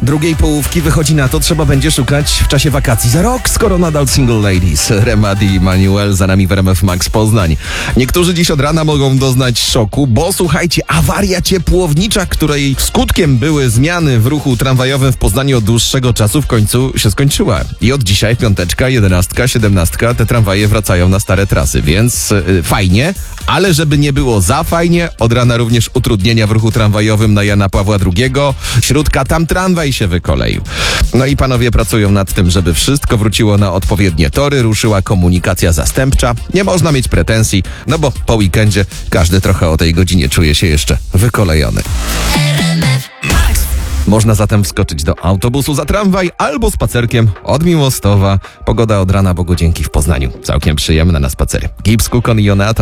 Drugiej połówki wychodzi na to, trzeba będzie szukać w czasie wakacji za rok, skoro nadal single ladies. Remadi i Manuel za nami w RMF Max Poznań. Niektórzy dziś od rana mogą doznać szoku, bo słuchajcie, awaria ciepłownicza, której skutkiem były zmiany w ruchu tramwajowym w Poznaniu od dłuższego czasu, w końcu się skończyła. I od dzisiaj piąteczka, 11, 17 te tramwaje wracają na stare trasy, więc fajnie, ale żeby nie było za fajnie, od rana również utrudnienia w ruchu tramwajowym na Jana Pawła II. Śródka, tam tramwaj się wykoleił. No i panowie pracują nad tym, żeby wszystko wróciło na odpowiednie tory, ruszyła komunikacja zastępcza. Nie można mieć pretensji, no bo po weekendzie każdy trochę o tej godzinie czuje się jeszcze wykolejony. Można zatem wskoczyć do autobusu za tramwaj albo spacerkiem od Miłostowa. Pogoda od rana, bo godzienki w Poznaniu. Całkiem przyjemna na spacery. Gips, Kukon i Joneata.